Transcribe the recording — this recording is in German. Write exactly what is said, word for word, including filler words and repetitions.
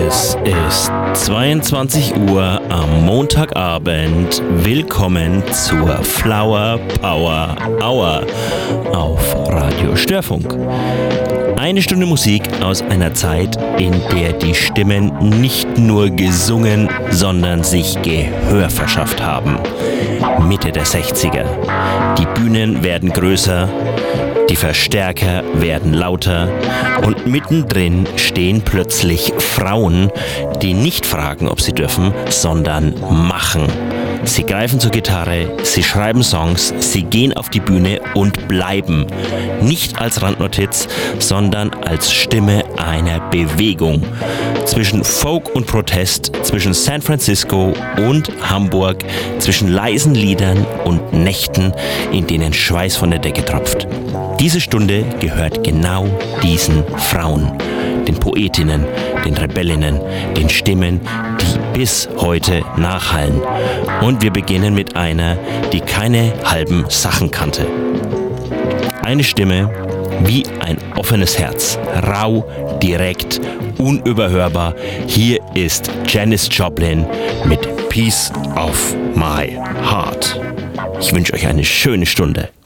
Es ist zweiundzwanzig Uhr am Montagabend. Willkommen zur Flower Power Hour auf Radio Störfunk. Eine Stunde Musik aus einer Zeit, in der die Stimmen nicht nur gesungen, sondern sich Gehör verschafft haben. Mitte der sechziger. Die Bühnen werden größer, die Verstärker werden lauter und mittendrin stehen plötzlich Frauen, die nicht fragen, ob sie dürfen, sondern machen. Sie greifen zur Gitarre, sie schreiben Songs, sie gehen auf die Bühne und bleiben. Nicht als Randnotiz, sondern als Stimme einer Bewegung. Zwischen Folk und Protest, zwischen San Francisco und Hamburg, zwischen leisen Liedern und Nächten, in denen Schweiß von der Decke tropft. Diese Stunde gehört genau diesen Frauen, den Poetinnen, den Rebellinnen, den Stimmen, die bis heute nachhallen. Und wir beginnen mit einer, die keine halben Sachen kannte. Eine Stimme wie ein offenes Herz, rau, direkt, unüberhörbar. Hier ist Janis Joplin mit Piece of My Heart. Ich wünsche euch eine schöne Stunde.